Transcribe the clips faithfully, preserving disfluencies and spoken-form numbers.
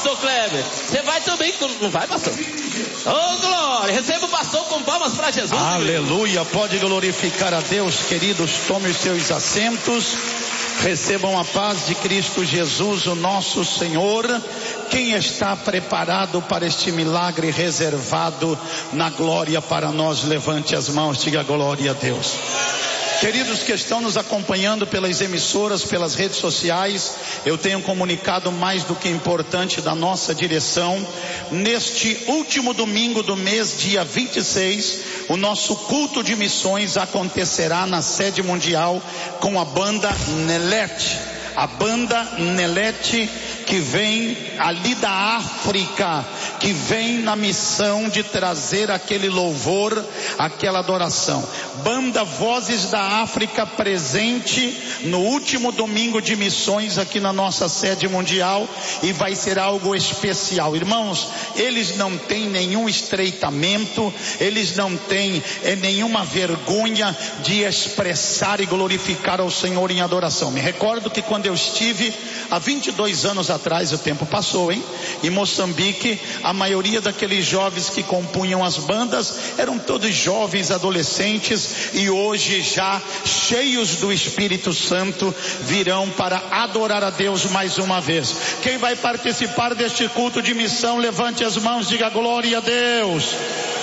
pastor Kleber. Você vai também, não vai, pastor? Oh, glória. Receba o pastor com palmas para Jesus. Aleluia. Pode glorificar a Deus, queridos. Tome os seus assentos. Recebam a paz de Cristo Jesus, o nosso Senhor. Quem está preparado para este milagre reservado na glória para nós, levante as mãos, diga glória a Deus. Queridos que estão nos acompanhando pelas emissoras, pelas redes sociais, eu tenho um comunicado mais do que importante da nossa direção. Neste último domingo do mês, dia vinte e seis, o nosso culto de missões acontecerá na sede mundial com a banda Nelete. A banda Nelete, que vem ali da África, que vem na missão de trazer aquele louvor, aquela adoração. Banda Vozes da África presente no último domingo de missões aqui na nossa sede mundial, e vai ser algo especial. Irmãos, eles não têm nenhum estreitamento, eles não têm é, nenhuma vergonha de expressar e glorificar ao Senhor em adoração. Me recordo que quando eu estive há vinte e dois anos atrás, o tempo passou, hein? Em Moçambique, a maioria daqueles jovens que compunham as bandas eram todos jovens, adolescentes, e hoje já cheios do Espírito Santo virão para adorar a Deus mais uma vez. Quem vai participar deste culto de missão, levante as mãos, diga glória a Deus.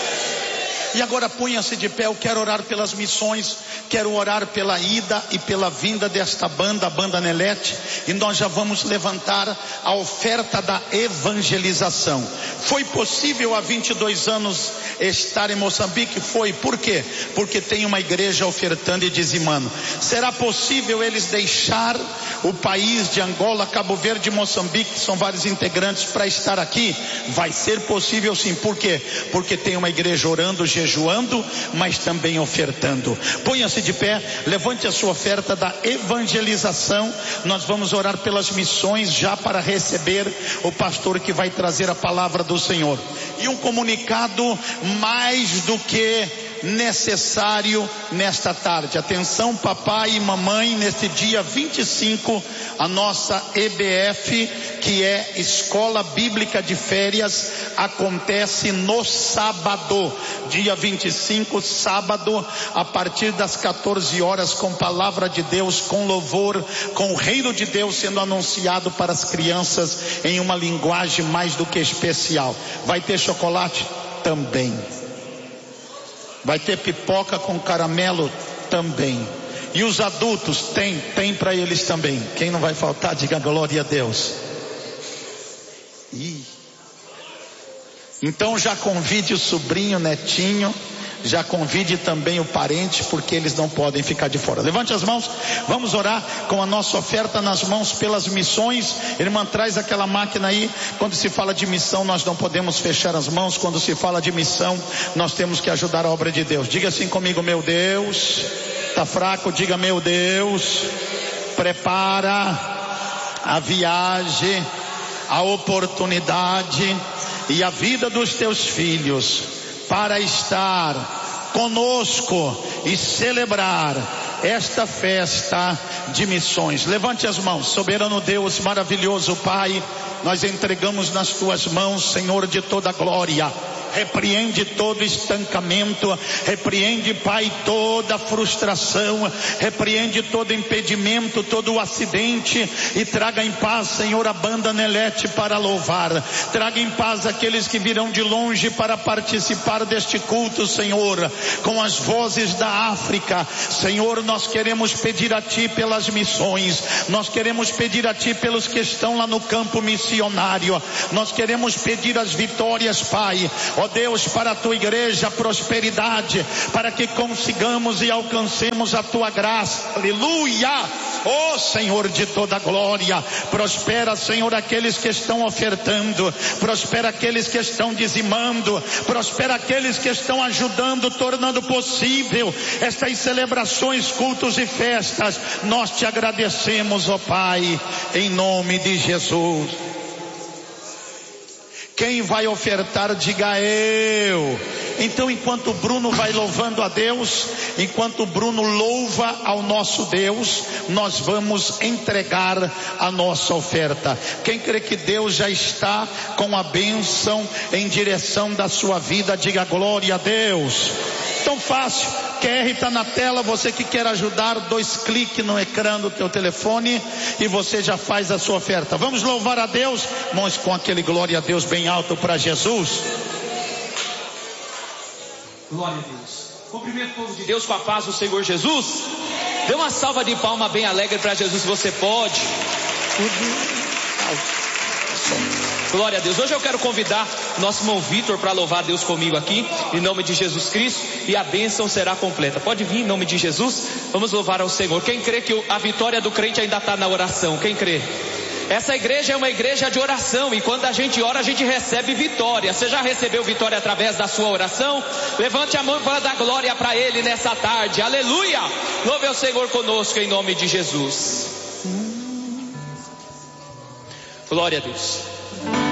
E agora ponha-se de pé. Eu quero orar pelas missões, quero orar pela ida e pela vinda desta banda, a banda Nelete, e nós já vamos levantar a oferta da evangelização. Foi possível há vinte e dois anos estar em Moçambique? Foi. Por quê? Porque tem uma igreja ofertando e dizimando. Será possível eles deixar o país de Angola, Cabo Verde e Moçambique, que são vários integrantes, para estar aqui? Vai ser possível sim. Por quê? Porque tem uma igreja orando, jejuando, mas também ofertando. Ponha-se de pé, levante a sua oferta da evangelização. Nós vamos orar pelas missões já para receber o pastor que vai trazer a palavra do Senhor. E um comunicado mais do que necessário nesta tarde. Atenção, papai e mamãe, neste dia vinte e cinco, a nossa E B F, que é Escola Bíblica de Férias, acontece no sábado, dia vinte e cinco, sábado, a partir das quatorze horas, com palavra de Deus, com louvor, com o reino de Deus sendo anunciado para as crianças em uma linguagem mais do que especial. Vai ter chocolate? Também. Vai ter pipoca com caramelo? Também. E os adultos? Tem, tem para eles também. Quem não vai faltar, diga glória a Deus. Ih. Então já convide o sobrinho, netinho, já convide também o parente, porque eles não podem ficar de fora. Levante as mãos, vamos orar com a nossa oferta nas mãos pelas missões. Irmã, traz aquela máquina aí. Quando se fala de missão, nós não podemos fechar as mãos. Quando se fala de missão, nós temos que ajudar a obra de Deus. Diga assim comigo: meu Deus. Tá fraco? Diga: meu Deus, prepara a viagem, a oportunidade e a vida dos teus filhos para estar conosco e celebrar esta festa de missões. Levante as mãos. Soberano Deus, maravilhoso Pai, nós entregamos nas tuas mãos, Senhor de toda glória. Repreende todo estancamento, repreende, Pai, toda frustração, repreende todo impedimento, todo acidente, e traga em paz, Senhor, a banda Nelete para louvar. Traga em paz aqueles que virão de longe para participar deste culto, Senhor, com as vozes da África. Senhor, nós queremos pedir a Ti pelas missões, nós queremos pedir a Ti pelos que estão lá no campo missionário, nós queremos pedir as vitórias, Pai. Ó Deus, para a tua igreja, prosperidade, para que consigamos e alcancemos a tua graça. Aleluia! Ó Senhor de toda glória, prospera, Senhor, aqueles que estão ofertando, prospera aqueles que estão dizimando, prospera aqueles que estão ajudando, tornando possível estas celebrações, cultos e festas. Nós te agradecemos, ó Pai, em nome de Jesus. Quem vai ofertar, diga eu. Então, enquanto o Bruno vai louvando a Deus, enquanto o Bruno louva ao nosso Deus, nós vamos entregar a nossa oferta. Quem crê que Deus já está com a bênção em direção da sua vida, diga glória a Deus. Tão fácil, Q R está na tela, você que quer ajudar, dois cliques no ecrã do teu telefone e você já faz a sua oferta. Vamos louvar a Deus, irmãos, com aquele glória a Deus bem alto para Jesus. Glória a Deus. Cumprimento o povo de Deus com a paz do Senhor Jesus. Dê uma salva de palma bem alegre para Jesus, se você pode. Glória a Deus. Hoje eu quero convidar o nosso irmão Vitor para louvar a Deus comigo aqui, em nome de Jesus Cristo, e a bênção será completa. Pode vir em nome de Jesus. Vamos louvar ao Senhor. Quem crê que a vitória do crente ainda está na oração? Quem crê? Essa igreja é uma igreja de oração, e quando a gente ora, a gente recebe vitória. Você já recebeu vitória através da sua oração? Levante a mão para dar glória para Ele nessa tarde. Aleluia! Louve ao Senhor conosco em nome de Jesus. Glória a Deus.